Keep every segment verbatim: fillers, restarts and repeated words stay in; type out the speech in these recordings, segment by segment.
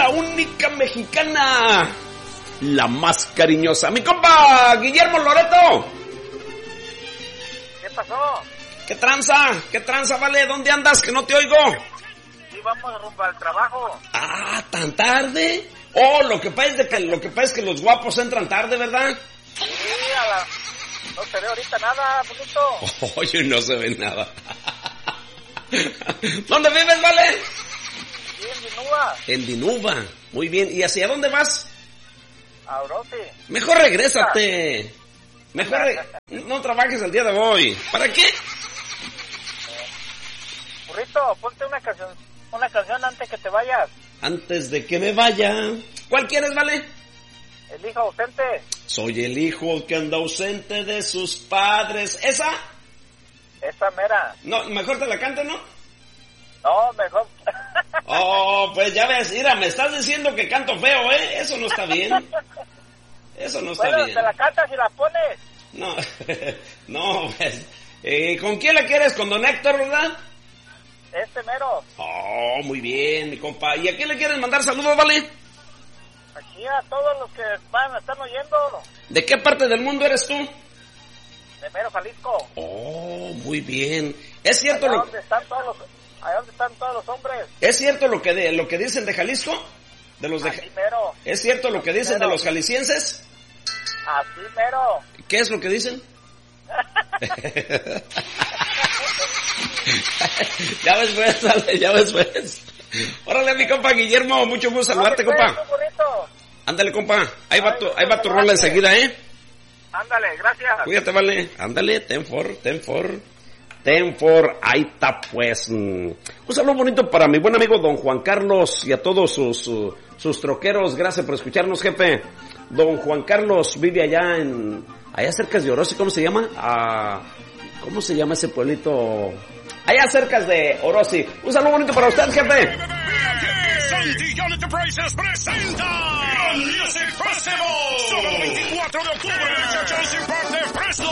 la única mexicana, la más cariñosa. Mi compa, Guillermo Loreto. ¿Qué pasó? ¿Qué tranza? ¿Qué tranza, vale? ¿Dónde andas? Que no te oigo. Sí, vamos rumbo al trabajo. Ah, ¿tan tarde? Oh, lo que pasa es de que, lo que pasa es que los guapos entran tarde, ¿verdad? Sí, a la... no se ve ahorita nada, bonito. Oye, no se ve nada. ¿Dónde vives, vale? Sí, en Dinuba. En Dinuba. Muy bien. ¿Y hacia dónde vas? A Orosi. Mejor regrésate. Mejor re... no trabajes el día de hoy. ¿Para qué? Eh, burrito, ponte una canción, una canción antes que te vayas. Antes de que me vaya. ¿Cuál quieres, vale? El hijo ausente. Soy el hijo que anda ausente de sus padres. ¿Esa? Esa mera. No, mejor te la canto, ¿no? No, mejor. Oh, pues ya ves, mira, me estás diciendo que canto feo, ¿eh? Eso no está bien. Eso no está bueno, bien. te la cantas y la pones. No, no, pues. Eh, ¿Con quién la quieres? ¿Con don Héctor, verdad? Este mero. Oh, muy bien, mi compa. ¿Y a quién le quieres mandar saludos, vale? Aquí a todos los que van a estar oyendo. ¿De qué parte del mundo eres tú? De mero Jalisco. Oh, muy bien. Es cierto allá lo donde están todos los, allá donde están todos los hombres. ¿Es cierto lo que de, lo que dicen de Jalisco? De los de Así mero. ¿Es cierto lo que Así dicen mero. de los jaliscienses? Así mero. ¿Qué es lo que dicen? Ya ves, pues, dale, ya ves, pues. Órale, mi compa Guillermo, mucho gusto saludarte, pues, compa. burrito. Ándale, compa, ahí va tu, ahí va tu rola enseguida, ¿eh? Ándale, gracias. Cuídate, vale. Ándale, ten for, ten for. Ten for, ahí está, pues. Un saludo bonito para mi buen amigo don Juan Carlos y a todos sus, sus, sus troqueros. Gracias por escucharnos, jefe. Don Juan Carlos vive allá en, allá cerca de Orosi, ¿cómo se llama? Ah, ¿cómo se llama ese pueblito? Allá cerca de Orosi. Un saludo bonito para usted, jefe. Santillán Enterprises presenta el Music Festival. Sábado veinticuatro de octubre en el Chelsea Park de Fresno.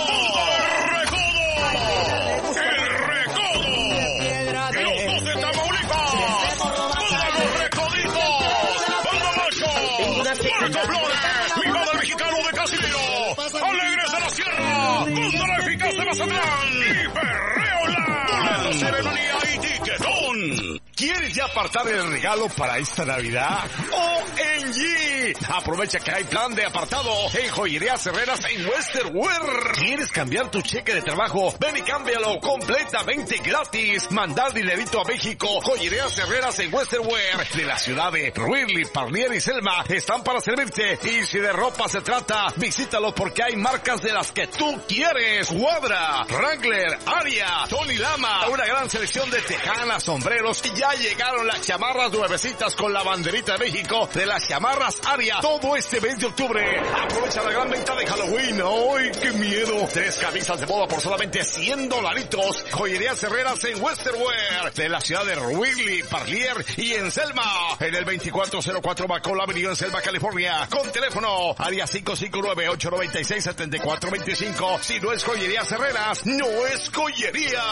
El Recodo. El Recodo. Los dos de Tamaulipas. Banda Los Recoditos. Banda Macho. Marco Flores. Mi padre mexicano de Casimiro. Alegres de la Sierra. Banda La Eficaz de Mazatlán. Y Perreola. Boletos, ceremonia y tiquetón. ¿Quieres ya apartar el regalo para esta Navidad? O M G. Aprovecha que hay plan de apartado en Joyerías Herreras en Western Wear. ¿Quieres cambiar tu cheque de trabajo? Ven y cámbialo completamente gratis. Mandar dinerito a México. Joyerías Herreras en Western Wear de la ciudad de Wrigley, Parlier y Selma están para servirte. Y si de ropa se trata, visítalo porque hay marcas de las que tú quieres. Guadra, Wrangler, Aria, Tony Lama, una gran selección de tejanas, sombreros y ya llegaron las chamarras nuevecitas con la banderita de México de las chamarras Aria. Todo este mes de octubre. Aprovecha la gran venta de Halloween. ¡Ay, qué miedo! Tres camisas de boda por solamente cien dolaritos. Joyerías Herreras en Western Wear de la ciudad de Wrigley, Parlier y en Selma. En el veinticuatro cero cuatro Bacall Avenue en Selma, California. Con teléfono área cinco cinco nueve, ocho nueve seis, siete cuatro dos cinco. Si no es Joyerías Herreras, no es joyería.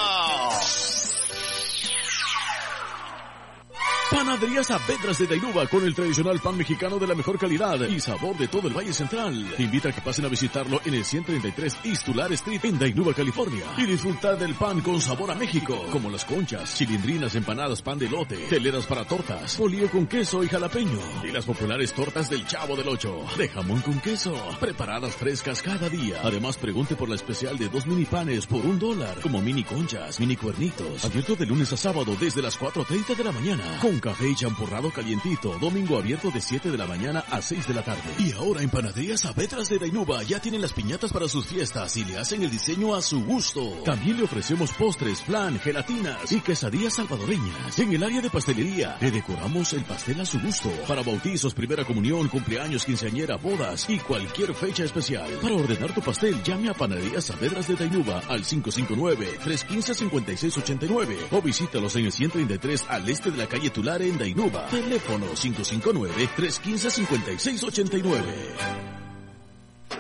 Panadería Saavedras de Dinuba con el tradicional pan mexicano de la mejor calidad y sabor de todo el Valle Central. Te invita a que pasen a visitarlo en el ciento treinta y tres East Tulare Street en Dinuba, California. Y disfrutar del pan con sabor a México, como las conchas, chilindrinas, empanadas, pan de elote, teleras para tortas, bolillo con queso y jalapeño. Y las populares tortas del Chavo del Ocho, de jamón con queso, preparadas frescas cada día. Además, pregunte por la especial de dos mini panes por un dólar, como mini conchas, mini cuernitos. Abierto de lunes a sábado desde las cuatro treinta de la mañana. Con café y champurrado calientito. Domingo abierto de siete de la mañana a seis de la tarde. Y ahora en Panadería Saavedras de Dinuba ya tienen las piñatas para sus fiestas y le hacen el diseño a su gusto. También le ofrecemos postres, flan, gelatinas y quesadillas salvadoreñas. En el área de pastelería le decoramos el pastel a su gusto. Para bautizos, primera comunión, cumpleaños, quinceañera, bodas y cualquier fecha especial. Para ordenar tu pastel, llame a Panadería Saavedras de Dinuba al cinco cinco nueve, tres uno cinco, cinco seis ocho nueve o visítalos en el ciento treinta y tres al este de la calle Tulare en Dinuba. Teléfono cinco cinco nueve, tres uno cinco, cinco seis ocho nueve. Ah,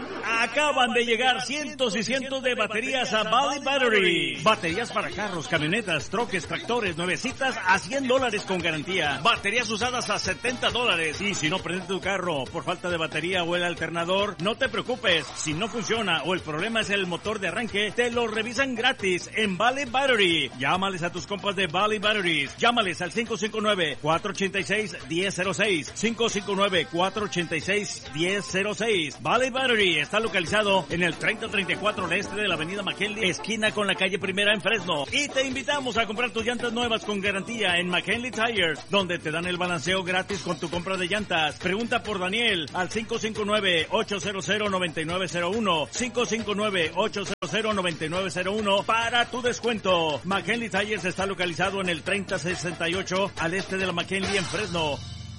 Acaban de llegar cientos y cientos de baterías a Valley Battery. Baterías para carros, camionetas, troques, tractores, nuevecitas a cien dólares con garantía. Baterías usadas a setenta dólares. Y si no prende tu carro por falta de batería o el alternador, no te preocupes. Si no funciona o el problema es el motor de arranque, te lo revisan gratis en Valley Battery. Llámales a tus compas de Valley Batteries. Llámales al cinco cinco nueve, cuatro ocho seis, uno cero cero seis. cinco cinco nueve, cuatro ocho seis, uno cero cero seis. Valley Battery está localizado en el treinta treinta y cuatro al este de la avenida McKinley, esquina con la calle Primera en Fresno. Y te invitamos a comprar tus llantas nuevas con garantía en McKinley Tires, donde te dan el balanceo gratis con tu compra de llantas. Pregunta por Daniel al cinco cinco nueve, ocho cero cero, nueve nueve cero uno. cinco cinco nueve, ocho cero cero, nueve nueve cero uno para tu descuento. McKinley Tires está localizado en el treinta sesenta y ocho al este de la McKinley en Fresno.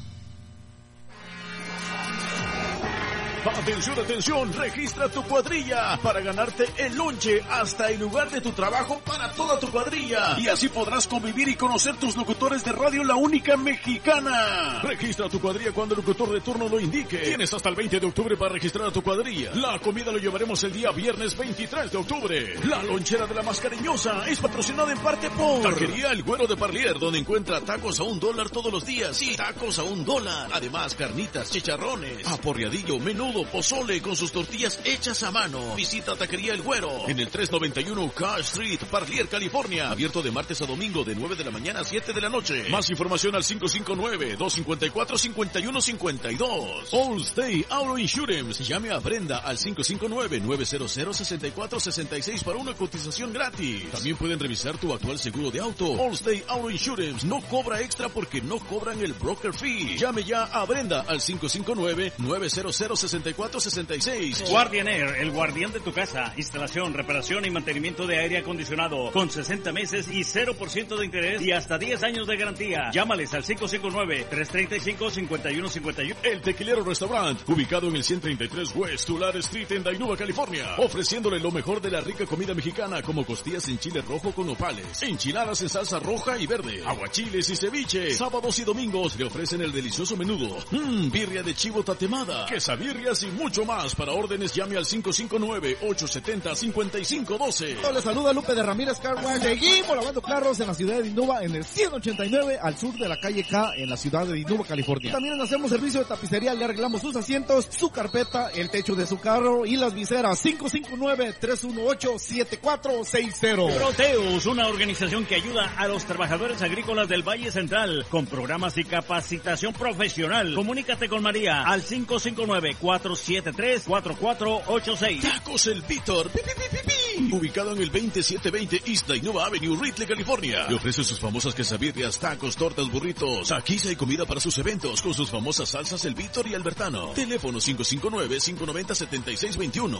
Atención, atención, registra tu cuadrilla para ganarte el lonche hasta el lugar de tu trabajo para toda tu cuadrilla. Y así podrás convivir y conocer tus locutores de radio La Única Mexicana. Registra tu cuadrilla cuando el locutor de turno lo indique. Tienes hasta el veinte de octubre para registrar a tu cuadrilla. La comida lo llevaremos el día viernes veintitrés de octubre. La lonchera de la Mascariñosa es patrocinada en parte por Taquería El Güero de Parlier, donde encuentra tacos a un dólar todos los días. Sí, tacos a un dólar. Además, carnitas, chicharrones, aporreadillo, menú, pozole con sus tortillas hechas a mano. Visita Taquería El Güero en el trescientos noventa y uno Cash Street, Parlier, California. Abierto de martes a domingo de nueve de la mañana a siete de la noche. Más información al cinco cinco nueve, dos cinco cuatro, cinco uno cinco dos. Allstate Auto Insurance. Llame a Brenda al cinco cinco nueve, nueve cero cero, seis cuatro seis seis para una cotización gratis. También pueden revisar tu actual seguro de auto. Allstate Auto Insurance no cobra extra porque no cobran el broker fee. Llame ya a Brenda al cinco cinco nueve, nueve cero cero, seis cuatro seis seis. Guardian Air, el guardián de tu casa. Instalación, reparación y mantenimiento de aire acondicionado con sesenta meses y cero por ciento de interés y hasta diez años de garantía. Llámales al cinco cinco nueve, tres tres cinco, cinco uno cinco uno. El Tequilero Restaurant, ubicado en el ciento treinta y tres West Tulare Street en Dinuba, California, ofreciéndole lo mejor de la rica comida mexicana como costillas en chile rojo con nopales, enchiladas en salsa roja y verde, aguachiles y ceviche. Sábados y domingos le ofrecen el delicioso menudo, mmm, birria de chivo tatemada, quesabirrias y mucho más. Para órdenes llame al cinco cinco nueve, ocho siete cero, cinco cinco uno dos. Les saluda Lupe de Ramírez Car Wash. Seguimos lavando carros en la ciudad de Dinuba, en el ciento ochenta y nueve al sur de la calle K, en la ciudad de Dinuba, California. También hacemos servicio de tapicería, le arreglamos sus asientos, su carpeta, el techo de su carro y las viseras. Cinco cinco nueve, tres uno ocho, siete cuatro seis cero. Proteus, una organización que ayuda a los trabajadores agrícolas del Valle Central con programas y capacitación profesional. Comunícate con María al cinco cinco nueve, cuatro siete tres, cuatro cuatro ocho seis. Tacos El Víctor, pi, pi, pi, pi, pi. Ubicado en el veintisiete veinte East Dinuba Avenue, Ridley, California. Le ofrece sus famosas quesabirrias, tacos, tortas, burritos, taquiza y comida para sus eventos con sus famosas salsas El Víctor y Albertano. Teléfono cinco cinco nueve, cinco nueve cero, siete seis dos uno.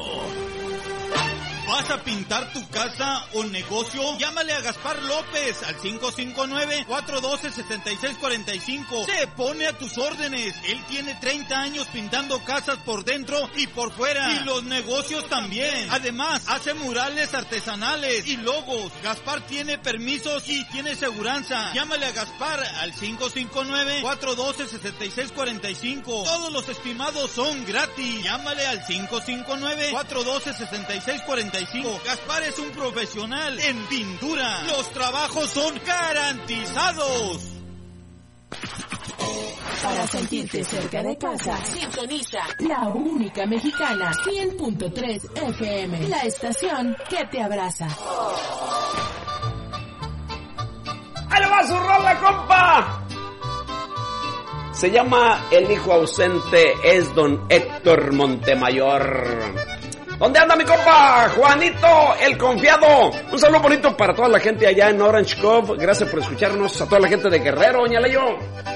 ¿Vas a pintar tu casa o negocio? Llámale a Gaspar López al cinco cinco nueve, cuatro uno dos, siete seis cuatro cinco. Se pone a tus órdenes. Él tiene treinta años pintando casas por dentro y por fuera. Y los negocios también. Además, hace murales artesanales y logos. Gaspar tiene permisos y tiene seguranza. Llámale a Gaspar al cinco cinco nueve, cuatro uno dos, siete seis cuatro cinco. Todos los estimados son gratis. Llámale al cinco cinco nueve, cuatro uno dos, siete seis cuatro cinco. Gaspar es un profesional en pintura. Los trabajos son garantizados. Para sentirte cerca de casa, sintoniza La Única Mexicana, cien punto tres F M, la estación que te abraza. ¡Ahí le va su rola, compa! Se llama El Hijo Ausente, es don Héctor Montemayor. ¿Dónde anda mi compa? Juanito, el confiado. Un saludo bonito para toda la gente allá en Orange Cove. Gracias por escucharnos. A toda la gente de Guerrero, ñaleyo.